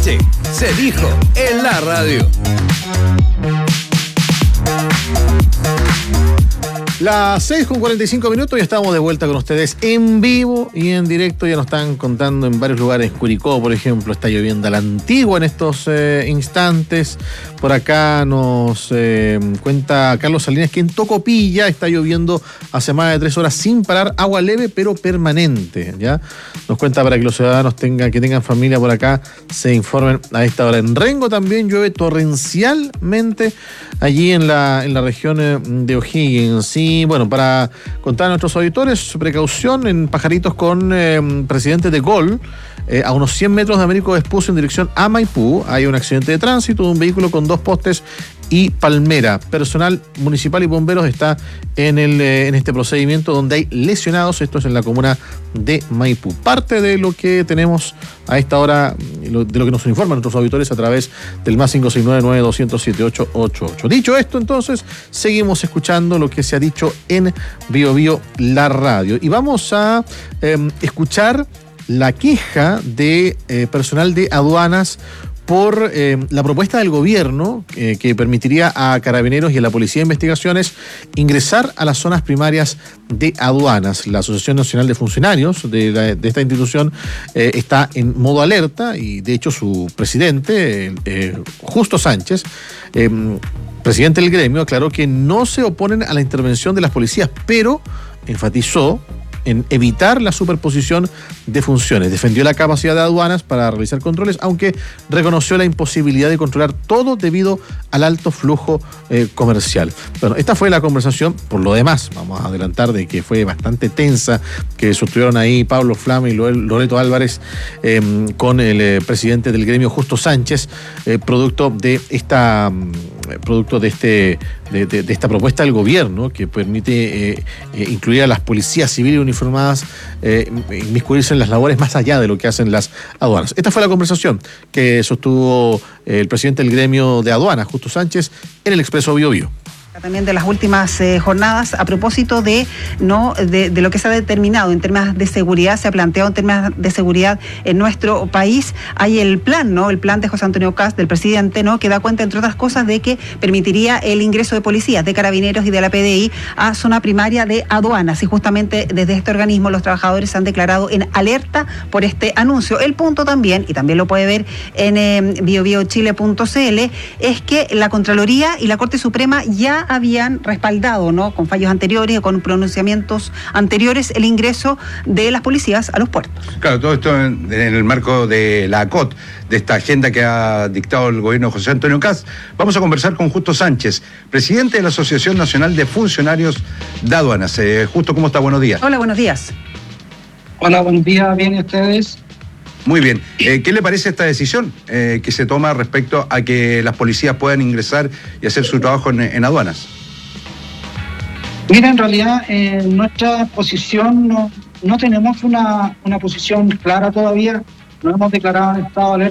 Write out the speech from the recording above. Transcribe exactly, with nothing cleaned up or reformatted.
noche se dijo en la radio. Las seis con cuarenta y cinco minutos y estamos de vuelta con ustedes en vivo y en directo. Ya nos están contando en varios lugares. Curicó, por ejemplo, está lloviendo a la antigua en estos eh, instantes. Por acá nos eh, cuenta Carlos Salinas que en Tocopilla está lloviendo hace más de tres horas sin parar, agua leve pero permanente. ¿Ya? Nos cuenta para que los ciudadanos tengan, que tengan familia por acá se informen a esta hora. En Rengo también llueve torrencialmente allí en la, en la región de O'Higgins. Y bueno, para contar a nuestros auditores, precaución en Pajaritos con eh, Presidente de Gol. Eh, a unos cien metros de Américo Vespucio en dirección a Maipú hay un accidente de tránsito de un vehículo con dos postes y palmera. Personal municipal y bomberos está en, el, eh, en este procedimiento donde hay lesionados. Esto es en la comuna de Maipú. Parte de lo que tenemos a esta hora, de lo que nos informan nuestros auditores a través del más cinco seis nueve, nueve dos cero siete, ocho ocho ocho. Dicho esto, entonces, seguimos escuchando lo que se ha dicho en Bio Bio, la radio. Y vamos a eh, escuchar la queja de eh, personal de aduanas por eh, la propuesta del gobierno eh, que permitiría a Carabineros y a la Policía de Investigaciones ingresar a las zonas primarias de aduanas. La Asociación Nacional de Funcionarios de, la, de esta institución eh, está en modo alerta y de hecho su presidente, eh, Justo Sánchez, eh, presidente del gremio, aclaró que no se oponen a la intervención de las policías, pero enfatizó en evitar la superposición de funciones. Defendió la capacidad de aduanas para realizar controles, aunque reconoció la imposibilidad de controlar todo debido al alto flujo eh, comercial. Bueno, esta fue la conversación. Por lo demás, vamos a adelantar de que fue bastante tensa, que sostuvieron ahí Pablo Flama y Loreto Álvarez eh, con el eh, presidente del gremio, Justo Sánchez, eh, producto de esta producto de este de, de, de esta propuesta del gobierno que permite eh, eh, incluir a las policías civiles uniformadas, eh, inmiscuirse en las labores más allá de lo que hacen las aduanas. Esta fue la conversación que sostuvo eh, el presidente del gremio de aduanas, Justo Sánchez, en el Expreso Bio Bio. También de las últimas eh, jornadas, a propósito de no de, de lo que se ha determinado en temas de seguridad, se ha planteado en temas de seguridad en nuestro país. Hay el plan, ¿no? El plan de José Antonio Kast, del presidente, ¿no? Que da cuenta, entre otras cosas, de que permitiría el ingreso de policías, de carabineros y de la P D I a zona primaria de aduanas. Y justamente desde este organismo los trabajadores han declarado en alerta por este anuncio. El punto también, y también lo puede ver en eh, bio bio chile punto c l, es que la Contraloría y la Corte Suprema ya habían respaldado, ¿no? Con fallos anteriores, con pronunciamientos anteriores, el ingreso de las policías a los puertos. Claro, todo esto en, en el marco de la A C O T, de esta agenda que ha dictado el gobierno de José Antonio Kast. Vamos a conversar con Justo Sánchez, presidente de la Asociación Nacional de Funcionarios de Aduanas. Eh, Justo, ¿cómo está? Buenos días. Hola, buenos días. Hola, buenos días. ¿Bien ustedes? Muy bien. Eh, ¿Qué le parece esta decisión eh, que se toma respecto a que las policías puedan ingresar y hacer su trabajo en, en aduanas? Mira, en realidad, en eh, nuestra posición no, no tenemos una, una posición clara todavía. No hemos declarado en estado de alerta